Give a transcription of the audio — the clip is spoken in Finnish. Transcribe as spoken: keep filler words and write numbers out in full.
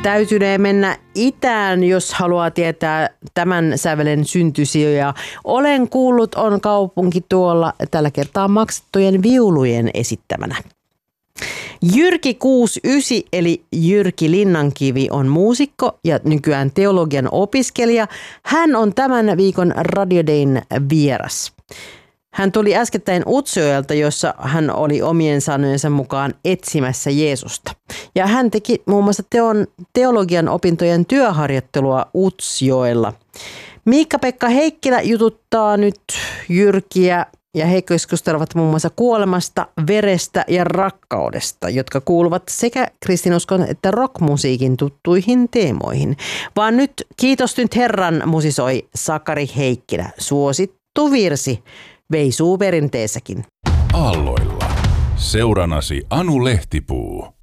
täytynee mennä itään, jos haluaa tietää tämän sävelen syntysijoja. Olen kuullut, on kaupunki tuolla tällä kertaa maksettujen viulujen esittämänä. Jyrki kuusikymmentäyhdeksän eli Jyrki Linnankivi on muusikko ja nykyään teologian opiskelija. Hän on tämän viikon Radio Dayn vieras. Hän tuli äskettäin Utsjoelta, jossa hän oli omien sanojensa mukaan etsimässä Jeesusta. Ja hän teki muun muassa teon, teologian opintojen työharjoittelua Utsjoella. Miikka-Pekka Heikkilä jututtaa nyt Jyrkiä ja he keskustelevat muun muassa kuolemasta, verestä ja rakkaudesta, jotka kuuluvat sekä kristinuskon että rockmusiikin tuttuihin teemoihin. Vaan nyt kiitos nyt Herran musisoi Sakari Heikkilä, suosittu virsi. Veisuu perinteessäkin. Aalloilla. Seuranasi Anu Lehtipuu.